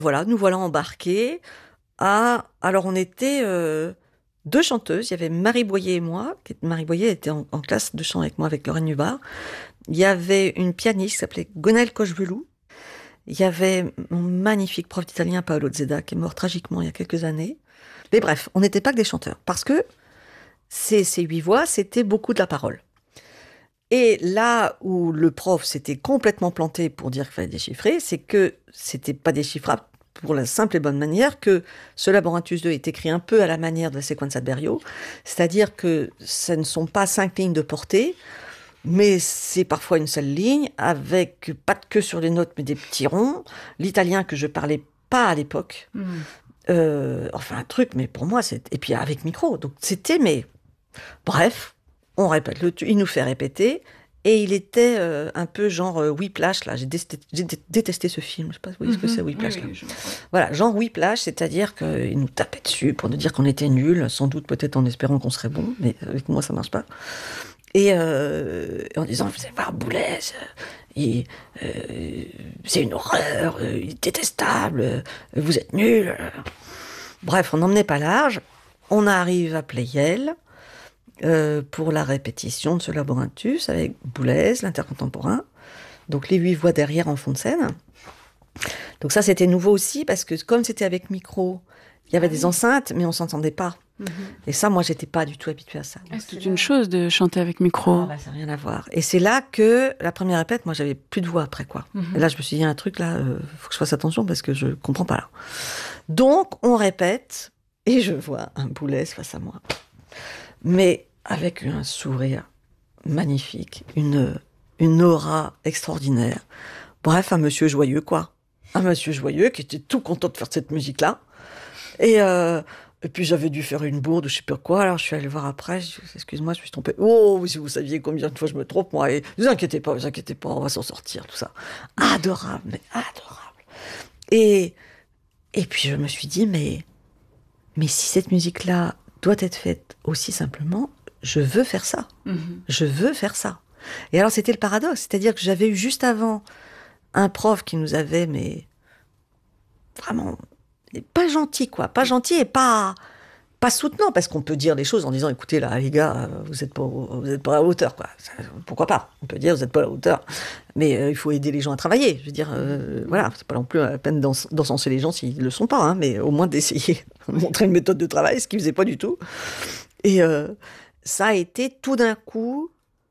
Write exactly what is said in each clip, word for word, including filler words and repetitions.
Voilà, nous voilà embarqués à... Alors, on était euh, deux chanteuses. Il y avait Marie Boyer et moi. qui- Marie Boyer était en, en classe de chant avec moi, avec Lorraine Nubar. Il y avait une pianiste qui s'appelait Gonelle Cochevelou. Il y avait mon magnifique prof d'italien, Paolo Zeda, qui est mort tragiquement il y a quelques années. Mais bref, on n'était pas que des chanteurs. Parce que ces, ces huit voix, c'était beaucoup de la parole. Et là où le prof s'était complètement planté pour dire qu'il fallait déchiffrer, c'est que c'était pas déchiffrable pour la simple et bonne manière que ce Laborantus deux est écrit un peu à la manière de la séquence de Berio, c'est-à-dire que ce ne sont pas cinq lignes de portée, mais c'est parfois une seule ligne, avec pas de queue sur les notes, mais des petits ronds. L'italien que je parlais pas à l'époque, Mmh. euh, enfin un truc, mais pour moi, c'est... Et puis avec micro, donc c'était, mais... Bref, on répète, le tu- il nous fait répéter, et il était euh, un peu genre euh, Whiplash, là, j'ai, dé- j'ai dé- détesté ce film, je sais pas si vous voyez ce que c'est Whiplash, Oui, là. oui, je- Voilà, genre Whiplash, c'est-à-dire qu'il nous tapait dessus pour nous dire qu'on était nuls, sans doute peut-être en espérant qu'on serait bon, mais avec moi ça marche pas. Et euh, en disant, vous allez voir Boulez, il- euh, c'est une horreur, euh, il est détestable, euh, vous êtes nuls. Bref, on n'emmenait pas large. On arrive à Pleyel euh, pour la répétition de ce Laborantus avec Boulez, l'intercontemporain. Donc les huit voix derrière en fond de scène. Donc ça, c'était nouveau aussi parce que comme c'était avec micro, il y avait Ah des oui. enceintes, mais on s'entendait pas. Mhm. Et ça, moi, j'étais pas du tout habituée à ça. Ah, Donc, c'est toute là- une chose de chanter avec micro. Ah, bah, ça n'a rien à voir. Et c'est là que la première répète, moi, j'avais plus de voix après, quoi. Mhm. Et là, je me suis dit, il y a un truc là, euh, faut que je fasse attention parce que je comprends pas là. Donc, on répète et je vois un Boulez face à moi, mais avec un sourire magnifique, une une aura extraordinaire. Bref, un monsieur joyeux, quoi. Un monsieur joyeux qui était tout content de faire cette musique-là. Et, euh, et puis j'avais dû faire une bourde ou je sais pas quoi, alors je suis allée le voir après, je dis, excuse-moi, je me suis trompée. Oh, si vous saviez combien de fois je me trompe, moi, et ne vous inquiétez pas, vous inquiétez pas, on va s'en sortir, tout ça. Adorable, mais adorable. Et, et puis je me suis dit, mais, mais si cette musique-là doit être faite aussi simplement, je veux faire ça. Mhm. Je veux faire ça. Et alors c'était le paradoxe, c'est-à-dire que j'avais eu juste avant un prof qui nous avait, mais vraiment, pas gentil, quoi, pas gentil et pas, pas soutenant, parce qu'on peut dire les choses en disant, écoutez, là, les gars, euh, vous n'êtes pas, vous êtes pas à la hauteur, quoi. Ça, pourquoi pas? On peut dire, vous n'êtes pas à la hauteur. Mais euh, il faut aider les gens à travailler. Je veux dire, euh, voilà, c'est pas non plus la peine d'ens- d'encenser les gens s'ils ne le sont pas, hein, mais au moins d'essayer de montrer une méthode de travail, ce qu'ils ne faisaient pas du tout. Et euh, ça a été tout d'un coup,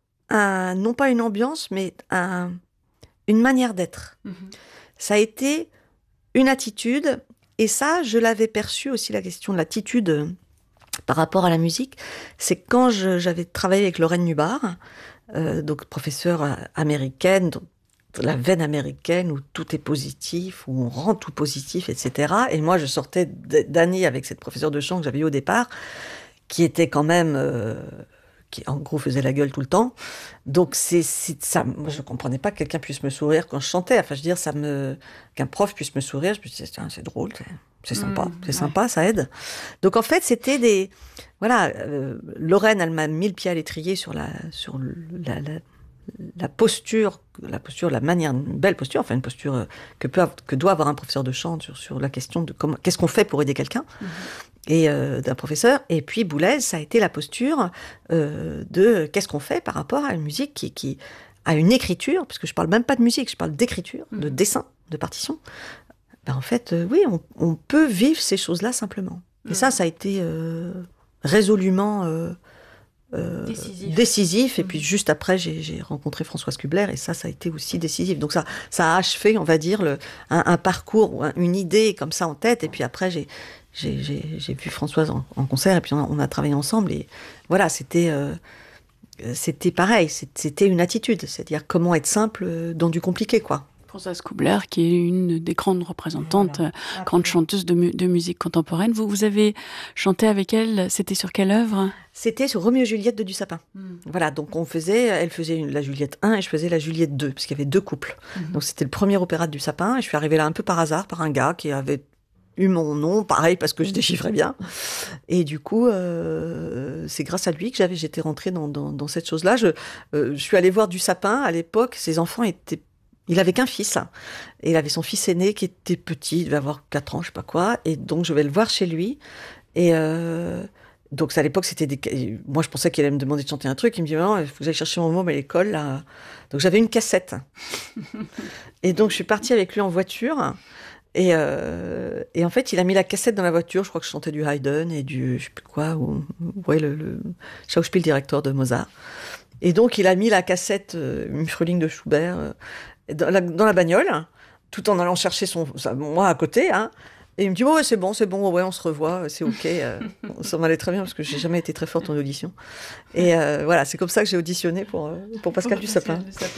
un, non pas une ambiance, mais un, une manière d'être. Mhm. Ça a été une attitude, et ça, je l'avais perçu aussi, la question de l'attitude euh, par rapport à la musique, c'est quand je- j'avais travaillé avec Lorraine Nubar, euh, donc professeure euh, américaine, donc la veine américaine où tout est positif, où on rend tout positif, et cetera. Et moi, je sortais d- d'années avec cette professeure de chant que j'avais eue au départ, qui était quand même... euh, qui en gros faisait la gueule tout le temps. Donc c'est, c'est ça. Moi, je comprenais pas que quelqu'un puisse me sourire quand je chantais. Enfin, je veux dire, ça me qu'un prof puisse me sourire. Je me disais, tiens, c'est drôle, c'est, c'est sympa, Mmh, c'est ouais. sympa, ça aide. Donc en fait, c'était des voilà. euh, Lorraine, elle m'a mis le pied à l'étrier sur la sur le- la, la, la posture, la posture, la manière, une belle posture, enfin une posture euh, que peut av- que doit avoir un professeur de chant sur sur la question de comment qu'est-ce qu'on fait pour aider quelqu'un. Mhm. Et euh, d'un professeur. Et puis Boulez, ça a été la posture euh, de qu'est-ce qu'on fait par rapport à une musique qui, qui a une écriture, parce que je parle même pas de musique, je parle d'écriture, de Mhm. dessin, de partition. Ben, en fait, euh, oui, on, on peut vivre ces choses-là simplement. Et Mhm. ça, ça a été euh, résolument euh, euh, Décisif. décisif. Et Mhm. puis juste après, j'ai, j'ai rencontré Françoise Kubler, et ça, ça a été aussi décisif. Donc ça, ça a achevé, on va dire, le, un, un parcours, ou un- une idée comme ça en tête. Et puis après, j'ai j'ai, j'ai, j'ai vu Françoise en, en concert, et puis on a, on a travaillé ensemble. Et voilà, c'était, euh, c'était pareil, c'est- c'était une attitude. C'est-à-dire comment être simple euh, dans du compliqué, quoi. Françoise Kubler, qui est une des grandes représentantes, Voilà. euh, grande chanteuse de, mu- de musique contemporaine. Vous, vous avez chanté avec elle, c'était sur quelle œuvre? C'était sur Roméo et Juliette de Dussapin. Voilà, donc on faisait, elle faisait une- la Juliette un et je faisais la Juliette deux, parce qu'il y avait deux couples. Mhm. Donc c'était le premier opéra de Dussapin, et je suis arrivée là un peu par hasard, par un gars qui avait eu mon nom, pareil, parce que je déchiffrais bien. Et du coup, euh, c'est grâce à lui que j'avais, j'étais rentrée dans, dans, dans cette chose-là. Je, euh, je suis allée voir Dussapin à l'époque, ses enfants étaient il avait qu'un fils. Et il avait son fils aîné qui était petit, il devait avoir quatre ans, je sais pas quoi. Et donc, je vais le voir chez lui. Et euh, donc, à l'époque, c'était des... Moi, je pensais qu'il allait me demander de chanter un truc. Il me dit, non, il faut que j'aille chercher mon môme à l'école, là. Donc, j'avais une cassette. Et donc, je suis partie avec lui en voiture. Et, euh, et en fait, il a mis la cassette dans la voiture. Je crois que je chantais du Haydn et du, je sais plus quoi, ou, ouais, le, le Schauspieldirektor de Mozart. Et donc, il a mis la cassette, euh, une Frühling de Schubert, euh, dans, la, dans la bagnole, tout en allant chercher son, sa, moi à côté, hein. Et il me dit, oh, ouais, c'est bon, c'est bon, ouais, on se revoit, c'est ok. Euh, ça m'allait très bien parce que j'ai jamais été très forte en audition. Et euh, voilà, c'est comme ça que j'ai auditionné pour, euh, pour Pascal Pour Dussapin.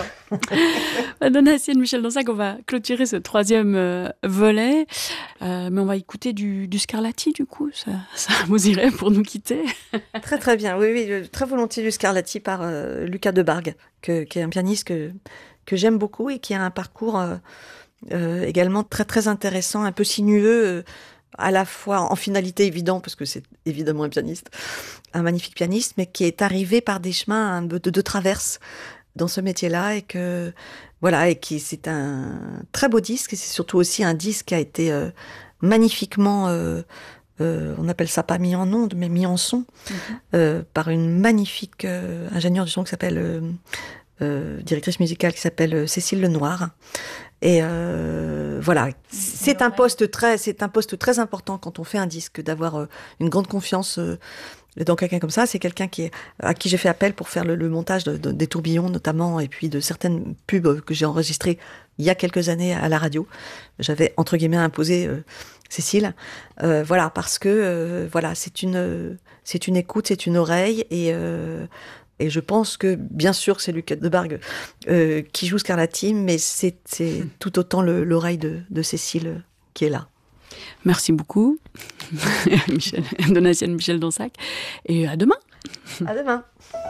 Donatienne Michel Dansac, on va clôturer ce troisième euh, volet, euh, mais on va écouter du, du Scarlatti, du coup, ça, ça vous irait pour nous quitter. Très très bien, oui, oui, très volontiers du Scarlatti par euh, Lucas Debargue, que, qui est un pianiste que, que j'aime beaucoup et qui a un parcours... Euh, Euh, également très très intéressant, un peu sinueux, euh, à la fois en finalité évident, parce que c'est évidemment un pianiste, un magnifique pianiste, mais qui est arrivé par des chemins un peu de, de traverse dans ce métier-là, et que voilà, et qui c'est un très beau disque, et c'est surtout aussi un disque qui a été euh, magnifiquement, euh, euh, on appelle ça pas mis en onde, mais mis en son, mm-hmm. euh, par une magnifique euh, ingénieure du son qui s'appelle euh, euh, directrice musicale qui s'appelle Cécile Lenoir. Et euh, voilà, c'est un poste très, c'est un poste très important quand on fait un disque, d'avoir euh, une grande confiance euh, dans quelqu'un comme ça. C'est quelqu'un qui est, à qui j'ai fait appel pour faire le, le montage de, de, des tourbillons notamment, et puis de certaines pubs que j'ai enregistrées il y a quelques années à la radio. J'avais entre guillemets imposé euh, Cécile, euh, voilà, parce que euh, voilà, c'est une, c'est une écoute, c'est une oreille, et euh, Et je pense que, bien sûr, c'est Lucas Debargue euh, qui joue Scarlatti, mais c'est, c'est tout autant le, l'oreille de, de Cécile qui est là. Merci beaucoup, Michel, Donatienne Michel Dansac. Et à demain. À demain.